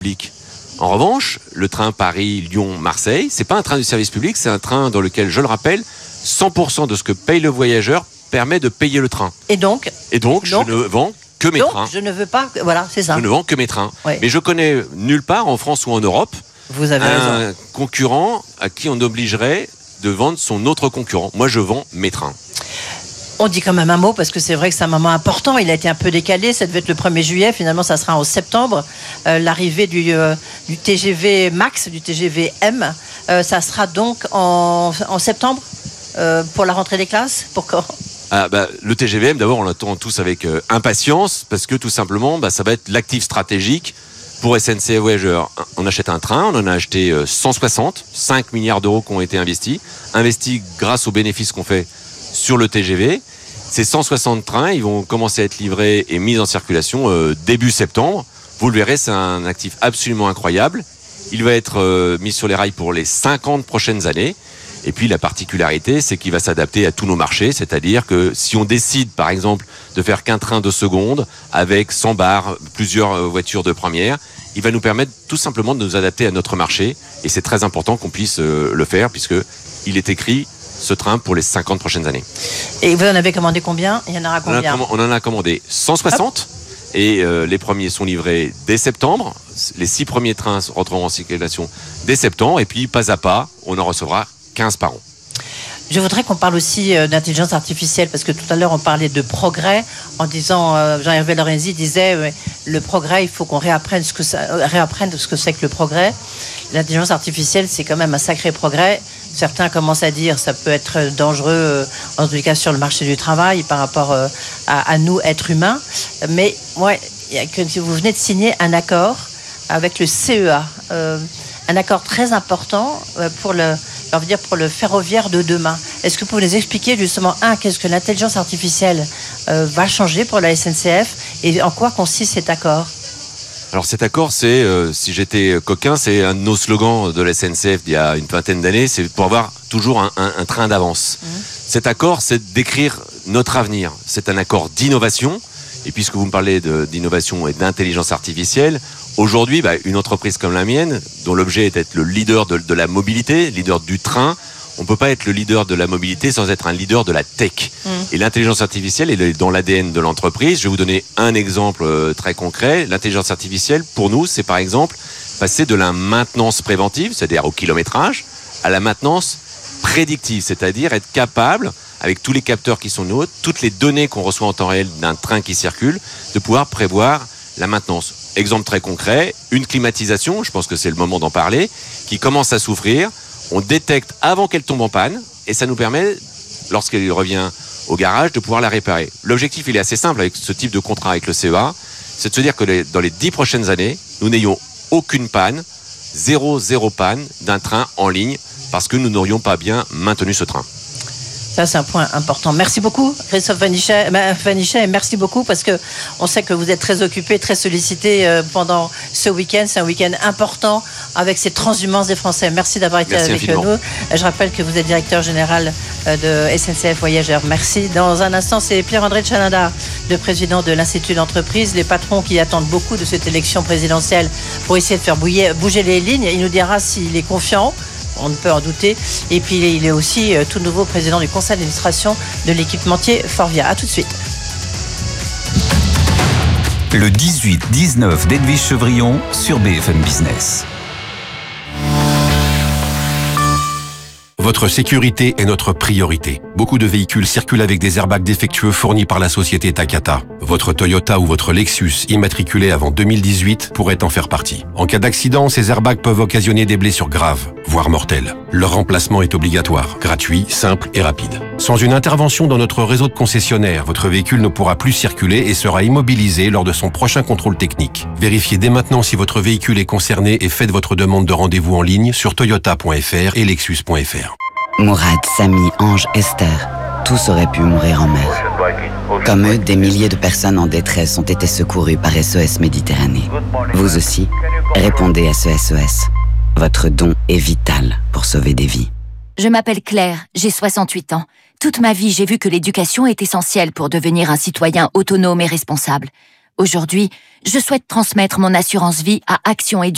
public. En revanche, le train Paris-Lyon-Marseille, c'est pas un train du service public, c'est un train dans lequel, je le rappelle, 100% de ce que paye le voyageur permet de payer le train. Et donc, je ne vends que mes trains. Je ne veux pas, voilà, c'est ça. Je ne vends que mes trains. Oui. Mais je connais nulle part, en France ou en Europe, Vous avez raison. concurrent à qui on obligerait de vendre son autre concurrent. Moi, je vends mes trains. On dit quand même un mot parce que c'est vrai que c'est un moment important. Il a été un peu décalé. Ça devait être le 1er juillet. Finalement, ça sera en septembre. L'arrivée du TGV Max, du TGV M. Ça sera donc en septembre pour la rentrée des classes. Pour quand ? Le TGVM, d'abord, on l'attend tous avec impatience parce que tout simplement, ça va être l'actif stratégique pour SNCF Voyageurs. On achète un train, on en a acheté 160, 5 milliards d'euros qui ont été investis grâce aux bénéfices qu'on fait sur le TGV. Ces 160 trains, ils vont commencer à être livrés et mis en circulation début septembre. Vous le verrez, c'est un actif absolument incroyable. Il va être mis sur les rails pour les 50 prochaines années. Et puis la particularité, c'est qu'il va s'adapter à tous nos marchés. C'est-à-dire que si on décide, par exemple, de faire qu'un train de seconde avec 100 bars, plusieurs voitures de première, il va nous permettre tout simplement de nous adapter à notre marché. Et c'est très important qu'on puisse le faire puisqu'il est écrit ce train pour les 50 prochaines années. Et vous en avez commandé combien ? Il y en aura combien ? On en a commandé 160. Hop. Et les premiers sont livrés dès septembre. Les 6 premiers trains rentreront en circulation dès septembre. Et puis, pas à pas, on en recevra 15 par an. Je voudrais qu'on parle aussi d'intelligence artificielle, parce que tout à l'heure, on parlait de progrès, en disant, Jean-Hervé Lorenzi disait, le progrès, il faut qu'on réapprenne ce que c'est que le progrès. L'intelligence artificielle, c'est quand même un sacré progrès. Certains commencent à dire ça peut être dangereux, en tout cas sur le marché du travail, par rapport à nous, êtres humains. Mais vous venez de signer un accord avec le CEA, un accord très important pour le ferroviaire de demain. Est-ce que vous pouvez nous expliquer justement, qu'est-ce que l'intelligence artificielle va changer pour la SNCF et en quoi consiste cet accord ? Alors cet accord, c'est, si j'étais coquin, c'est un de nos slogans de la SNCF d'il y a une vingtaine d'années, c'est pour avoir toujours un train d'avance. Cet accord, c'est d'écrire notre avenir. C'est un accord d'innovation. Et puisque vous me parlez d'innovation et d'intelligence artificielle, aujourd'hui, une entreprise comme la mienne, dont l'objet est d'être le leader de la mobilité, leader du train, on ne peut pas être le leader de la mobilité sans être un leader de la tech. Et l'intelligence artificielle, elle est dans l'ADN de l'entreprise. Je vais vous donner un exemple très concret. L'intelligence artificielle, pour nous, c'est par exemple passer de la maintenance préventive, c'est-à-dire au kilométrage, à la maintenance prédictive, c'est-à-dire être capable, avec tous les capteurs qui sont nôtres, toutes les données qu'on reçoit en temps réel d'un train qui circule, de pouvoir prévoir la maintenance. Exemple très concret, une climatisation, je pense que c'est le moment d'en parler, qui commence à souffrir. On détecte avant qu'elle tombe en panne et ça nous permet, lorsqu'elle revient au garage, de pouvoir la réparer. L'objectif, il est assez simple avec ce type de contrat avec le CEA, c'est de se dire que dans les 10 prochaines années, nous n'ayons aucune panne, zéro panne d'un train en ligne parce que nous n'aurions pas bien maintenu ce train. Ça, c'est un point important. Merci beaucoup, Christophe Vanichet, et merci beaucoup parce que on sait que vous êtes très occupé, très sollicité pendant ce week-end. C'est un week-end important avec ces transhumances des Français. Merci d'avoir été avec nous. Je rappelle que vous êtes directeur général de SNCF Voyageurs. Merci. Dans un instant, c'est Pierre-André Tchanada, le président de l'Institut d'entreprise, les patrons qui attendent beaucoup de cette élection présidentielle pour essayer de faire bouger les lignes. Il nous dira s'il est confiant. On ne peut en douter. Et puis, il est aussi tout nouveau président du conseil d'administration de l'équipementier Forvia. A tout de suite. Le 18-19 d'Edwige Chevrillon sur BFM Business. Votre sécurité est notre priorité. Beaucoup de véhicules circulent avec des airbags défectueux fournis par la société Takata. Votre Toyota ou votre Lexus immatriculé avant 2018 pourrait en faire partie. En cas d'accident, ces airbags peuvent occasionner des blessures graves, voire mortelles. Leur remplacement est obligatoire, gratuit, simple et rapide. Sans une intervention dans notre réseau de concessionnaires, votre véhicule ne pourra plus circuler et sera immobilisé lors de son prochain contrôle technique. Vérifiez dès maintenant si votre véhicule est concerné et faites votre demande de rendez-vous en ligne sur toyota.fr et lexus.fr. Mourad, Samy, Ange, Esther, tous auraient pu mourir en mer. Comme eux, des milliers de personnes en détresse ont été secourues par SOS Méditerranée. Vous aussi, répondez à ce SOS. Votre don est vital pour sauver des vies. Je m'appelle Claire, j'ai 68 ans. Toute ma vie, j'ai vu que l'éducation est essentielle pour devenir un citoyen autonome et responsable. Aujourd'hui, je souhaite transmettre mon assurance vie à Action Éducation.